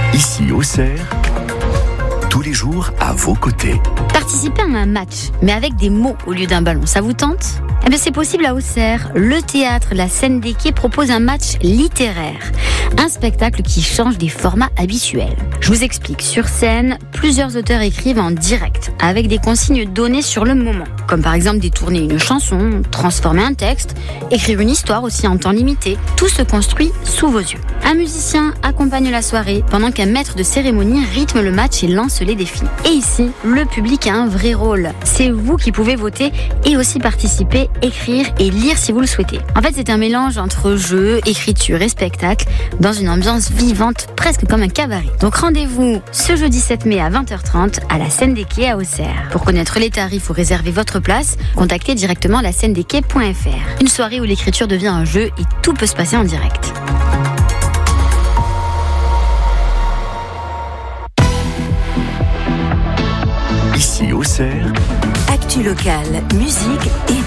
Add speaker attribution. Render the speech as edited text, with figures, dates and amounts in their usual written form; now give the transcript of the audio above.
Speaker 1: Ici Auxerre, tous les jours à vos côtés.
Speaker 2: Participer à un match, mais avec des mots au lieu d'un ballon, ça vous tente ? Eh bien, c'est possible à Auxerre. Le théâtre La Scène des Quais propose un match littéraire. Un spectacle qui change des formats habituels. Je vous explique. Sur scène, plusieurs auteurs écrivent en direct, avec des consignes données sur le moment. Comme par exemple détourner une chanson, transformer un texte, écrire une histoire aussi en temps limité. Tout se construit sous vos yeux. Un musicien accompagne la soirée, pendant qu'un maître de cérémonie rythme le match et lance les défis. Et ici, le public a un vrai rôle. C'est vous qui pouvez voter et aussi participer, écrire et lire si vous le souhaitez. En fait, c'est un mélange entre jeu, écriture et spectacle, dans une ambiance vivante, presque comme un cabaret. Donc rendez-vous ce jeudi 7 mai à 20h30 à la Scène des Quais à Auxerre. Pour connaître les tarifs ou réserver votre place, contactez directement lascènedequais.fr. Une soirée où l'écriture devient un jeu et tout peut se passer en direct.
Speaker 1: Ici Auxerre,
Speaker 3: Actu locale, musique et